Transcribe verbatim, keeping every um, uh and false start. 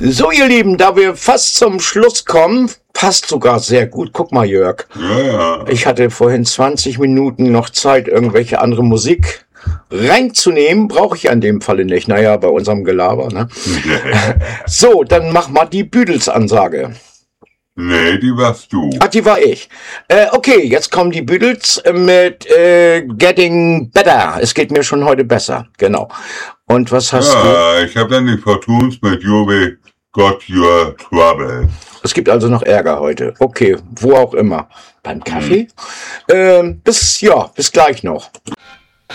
So, ihr Lieben, da wir fast zum Schluss kommen, passt sogar sehr gut. Guck mal, Jörg. Ja, ja. Ich hatte vorhin zwanzig Minuten noch Zeit, irgendwelche andere Musik reinzunehmen. Brauche ich ja in dem Falle nicht. Naja, bei unserem Gelaber, ne? So, dann mach mal die Beatles-Ansage. Nee, die warst du. Ach, die war ich. Äh, okay, jetzt kommen die Beatles mit äh, Getting Better. Es geht mir schon heute besser. Genau. Und was hast du? Ja, ich habe dann die Fortunes mit Juve Got Your Trouble. Es gibt also noch Ärger heute. Okay, wo auch immer. Beim Kaffee? Ähm, bis, ja, bis gleich noch.